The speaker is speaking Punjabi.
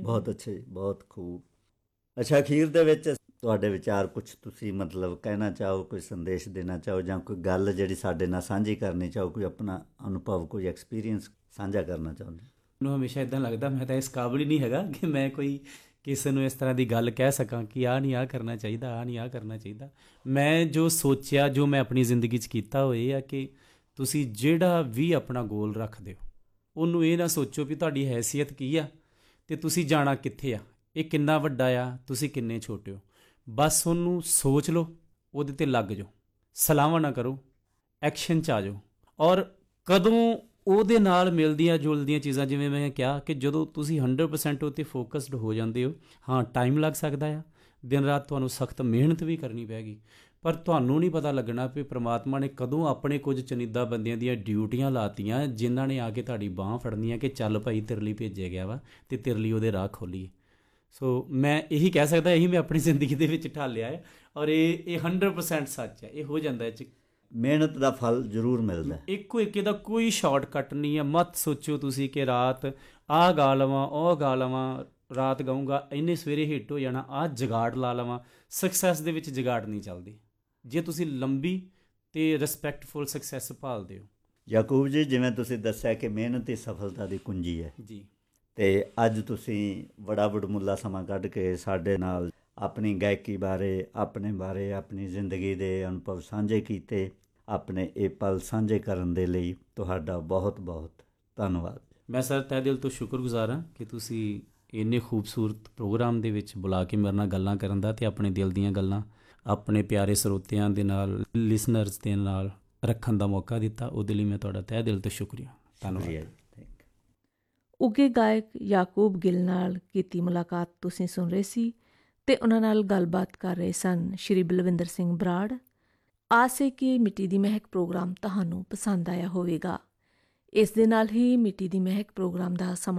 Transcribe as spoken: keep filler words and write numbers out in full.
ਬਹੁਤ ਅੱਛਾ ਜੀ, ਬਹੁਤ ਖੂਬ। ਅੱਛਾ, ਅਖੀਰ ਦੇ ਵਿੱਚ ਤੁਹਾਡੇ ਵਿਚਾਰ ਕੁਛ ਤੁਸੀਂ ਮਤਲਬ ਕਹਿਣਾ ਚਾਹੋ, ਕੋਈ ਸੰਦੇਸ਼ ਦੇਣਾ ਚਾਹੋ, ਜਾਂ ਕੋਈ ਗੱਲ ਜਿਹੜੀ ਸਾਡੇ ਨਾਲ ਸਾਂਝੀ ਕਰਨੀ ਚਾਹੋ, ਕੋਈ ਆਪਣਾ ਅਨੁਭਵ, ਕੋਈ ਐਕਸਪੀਰੀਅੰਸ ਸਾਂਝਾ ਕਰਨਾ ਚਾਹੁੰਦੇ? ਮੈਨੂੰ ਹਮੇਸ਼ਾ ਇੱਦਾਂ ਲੱਗਦਾ ਮੈਂ ਤਾਂ ਇਸ ਕਾਬਲ ਹੀ ਨਹੀਂ ਹੈਗਾ ਕਿ ਮੈਂ ਕੋਈ ਕਿਸੇ ਨੂੰ ਇਸ ਤਰ੍ਹਾਂ ਦੀ ਗੱਲ ਕਹਿ ਸਕਾਂ ਕਿ ਆਹ ਨਹੀਂ ਆਹ ਕਰਨਾ ਚਾਹੀਦਾ, ਆਹ ਨਹੀਂ ਆਹ ਕਰਨਾ ਚਾਹੀਦਾ। ਮੈਂ ਜੋ ਸੋਚਿਆ, ਜੋ ਮੈਂ ਆਪਣੀ ਜ਼ਿੰਦਗੀ 'ਚ ਕੀਤਾ ਉਹ ਇਹ ਆ ਕਿ ਤੁਸੀਂ ਜਿਹੜਾ ਵੀ ਆਪਣਾ ਗੋਲ ਰੱਖਦੇ ਹੋ ਉਹਨੂੰ ਇਹ ਨਾ ਸੋਚੋ ਵੀ ਤੁਹਾਡੀ ਹੈਸੀਅਤ ਕੀ ਆ ਅਤੇ ਤੁਸੀਂ ਜਾਣਾ ਕਿੱਥੇ ਆ, ਇਹ ਕਿੰਨਾ ਵੱਡਾ ਆ, ਤੁਸੀਂ ਕਿੰਨੇ ਛੋਟੇ ਹੋ। ਬਸ ਉਹਨੂੰ ਸੋਚ ਲਓ, ਉਹਦੇ 'ਤੇ ਲੱਗ ਜਾਓ, ਸਲਾਹਾਂ ਨਾ ਕਰੋ, ਐਕਸ਼ਨ 'ਚ ਆ ਜਾਓ। ਔਰ ਕਦੋਂ ਉਹਦੇ ਨਾਲ ਮਿਲਦੀਆਂ ਜੁਲਦੀਆਂ ਚੀਜ਼ਾਂ, ਜਿਵੇਂ ਮੈਂ ਕਿਹਾ ਕਿ ਜਦੋਂ ਤੁਸੀਂ ਹੰਡਰਡ ਪਰਸੈਂਟ ਉਹ 'ਤੇ ਫੋਕਸਡ ਹੋ ਜਾਂਦੇ ਹੋ, ਹਾਂ ਟਾਈਮ ਲੱਗ ਸਕਦਾ ਆ, ਦਿਨ ਰਾਤ ਤੁਹਾਨੂੰ ਸਖਤ ਮਿਹਨਤ ਵੀ ਕਰਨੀ ਪੈਗੀ, ਪਰ ਤੁਹਾਨੂੰ ਨਹੀਂ ਪਤਾ ਲੱਗਣਾ ਵੀ ਪ੍ਰਮਾਤਮਾ ਨੇ ਕਦੋਂ ਆਪਣੇ ਕੁਝ ਚੁਣਿੰਦਾ ਬੰਦਿਆਂ ਦੀਆਂ ਡਿਊਟੀਆਂ ਲਾਤੀਆਂ ਜਿਨ੍ਹਾਂ ਨੇ ਆ ਕੇ ਤੁਹਾਡੀ ਬਾਂਹ ਫੜਨੀ ਆ ਕਿ ਚੱਲ ਭਾਈ ਤੇਰੇ ਲਈ ਭੇਜਿਆ ਗਿਆ ਵਾ ਅਤੇ ਤੇਰੇ ਲਈ ਉਹਦੇ ਰਾਹ ਖੋਲ੍ਹੀਏ। ਸੋ ਮੈਂ ਇਹੀ ਕਹਿ ਸਕਦਾ, ਇਹੀ ਮੈਂ ਆਪਣੀ ਜ਼ਿੰਦਗੀ ਦੇ ਵਿੱਚ ਢਾਲਿਆ ਹੈ ਔਰ ਇਹ ਇਹ ਹੰਡਰਡ ਪਰਸੈਂਟ ਸੱਚ ਹੈ। ਇਹ ਹੋ ਜਾਂਦਾ ਇਹ 'ਚ ਮਿਹਨਤ ਦਾ ਫਲ ਜ਼ਰੂਰ ਮਿਲਦਾ। ਇੱਕੋ ਇੱਕ ਇਹਦਾ ਕੋਈ ਸ਼ਾਰਟਕੱਟ ਨਹੀਂ ਹੈ। ਮਤ ਸੋਚੋ ਤੁਸੀਂ ਕਿ ਰਾਤ ਆਹ ਗਾ ਲਵਾਂ, ਉਹ ਗਾ ਲਵਾਂ, ਰਾਤ ਗਾਊਂਗਾ ਇੰਨੇ ਸਵੇਰੇ ਹਿੱਟ ਹੋ ਜਾਣਾ, ਆਹ ਜਗਾੜ ਲਾ ਲਵਾਂ। ਸਕਸੈਸ ਦੇ ਵਿੱਚ ਜਗਾੜ ਨਹੀਂ ਚੱਲਦੀ ਜੇ ਤੁਸੀਂ ਲੰਬੀ ਅਤੇ ਰਿਸਪੈਕਟਫੁਲ ਸਕਸੈਸ ਭਾਲਦੇ ਹੋ। ਯਾਕੂਬ ਜੀ, ਜਿਵੇਂ ਤੁਸੀਂ ਦੱਸਿਆ ਕਿ ਮਿਹਨਤ ਹੀ ਸਫਲਤਾ ਦੀ ਕੁੰਜੀ ਹੈ ਜੀ, ਅਤੇ ਅੱਜ ਤੁਸੀਂ ਬੜਾ ਵਡਮੁੱਲਾ ਸਮਾਂ ਕੱਢ ਕੇ ਸਾਡੇ ਨਾਲ ਆਪਣੀ ਗਾਇਕੀ ਬਾਰੇ, ਆਪਣੇ ਬਾਰੇ, ਆਪਣੀ ਜ਼ਿੰਦਗੀ ਦੇ ਅਨੁਭਵ ਸਾਂਝੇ ਕੀਤੇ। ਆਪਣੇ ਇਹ ਪਲ ਸਾਂਝੇ ਕਰਨ ਦੇ ਲਈ ਤੁਹਾਡਾ ਬਹੁਤ ਬਹੁਤ ਧੰਨਵਾਦ। ਮੈਂ ਸਰ ਤਹਿ ਦਿਲ ਤੋਂ ਸ਼ੁਕਰਗੁਜ਼ਾਰ ਹਾਂ ਕਿ ਤੁਸੀਂ ਇੰਨੇ ਖੂਬਸੂਰਤ ਪ੍ਰੋਗਰਾਮ ਦੇ ਵਿੱਚ ਬੁਲਾ ਕੇ ਮੇਰੇ ਨਾਲ ਗੱਲਾਂ ਕਰਨ ਦਾ ਅਤੇ ਆਪਣੇ ਦਿਲ ਦੀਆਂ ਗੱਲਾਂ ਆਪਣੇ ਪਿਆਰੇ ਸਰੋਤਿਆਂ ਦੇ ਨਾਲ, ਲਿਸਨਰਸ ਦੇ ਨਾਲ ਰੱਖਣ ਦਾ ਮੌਕਾ ਦਿੱਤਾ। ਉਹਦੇ ਲਈ ਮੈਂ ਤੁਹਾਡਾ ਤਹਿ ਦਿਲ ਤੋਂ ਸ਼ੁਕਰੀਆ, ਧੰਨਵਾਦ। ਉੱਘੇ ਗਾਇਕ ਯਾਕੂਬ ਗਿੱਲ ਨਾਲ ਕੀਤੀ ਮੁਲਾਕਾਤ ਤੁਸੀਂ ਸੁਣ ਰਹੇ ਸੀ ਅਤੇ ਉਹਨਾਂ ਨਾਲ ਗੱਲਬਾਤ ਕਰ ਰਹੇ ਸਨ ਸ਼੍ਰੀ ਬਲਵਿੰਦਰ ਸਿੰਘ ਬਰਾੜ। ਆਸ ਹੈ ਕਿ ਮਿੱਟੀ ਦੀ ਮਹਿਕ ਪ੍ਰੋਗਰਾਮ ਤੁਹਾਨੂੰ ਪਸੰਦ ਆਇਆ ਹੋਵੇਗਾ। ਇਸ ਦੇ ਨਾਲ ਹੀ ਮਿੱਟੀ ਦੀ ਮਹਿਕ ਪ੍ਰੋਗਰਾਮ ਦਾ ਸਮਾਂ